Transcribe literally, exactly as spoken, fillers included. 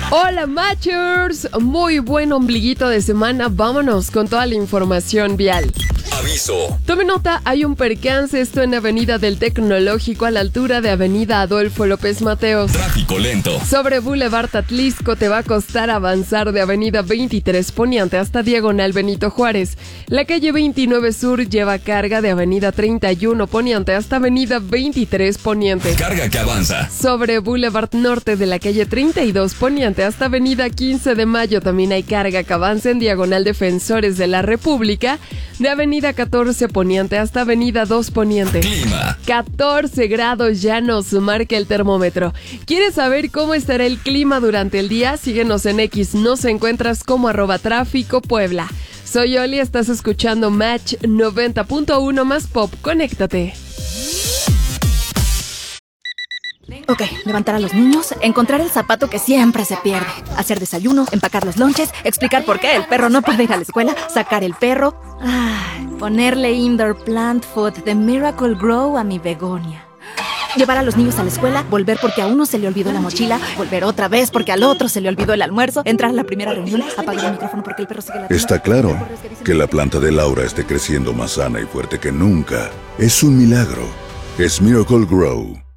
Hola Matchers, muy buen ombliguito de semana, vámonos con toda la información vial. Aviso. Tome nota, hay un percance, esto en Avenida del Tecnológico a la altura de Avenida Adolfo López Mateos. Tráfico lento. Sobre Boulevard Atlisco te va a costar avanzar de Avenida veintitrés Poniente hasta Diagonal Benito Juárez. La calle veintinueve Sur lleva carga de Avenida treinta y uno Poniente hasta Avenida veintitrés Poniente. Carga que avanza. Sobre Boulevard Norte de la calle treinta y dos Poniente hasta Avenida quince de Mayo también hay carga que avanza en Diagonal Defensores de la República. De Avenida catorce Poniente hasta Avenida dos Poniente. Clima. catorce grados ya nos marca el termómetro. ¿Quieres saber cómo estará el clima durante el día? Síguenos en X, nos encuentras como arroba tráfico Puebla. Soy Oli, estás escuchando Match noventa punto uno más pop, conéctate. Ok, levantar a los niños, encontrar el zapato que siempre se pierde, hacer desayuno, empacar los lonches, explicar por qué el perro no puede ir a la escuela, sacar el perro, ay, ponerle indoor plant food de Miracle Grow a mi begonia. Llevar a los niños a la escuela, volver porque a uno se le olvidó la mochila, volver otra vez porque al otro se le olvidó el almuerzo, entrar a la primera reunión, apagar el micrófono porque el perro sigue ladrando. Está claro que la planta de Laura esté creciendo más sana y fuerte que nunca. Es un milagro. Es Miracle Grow.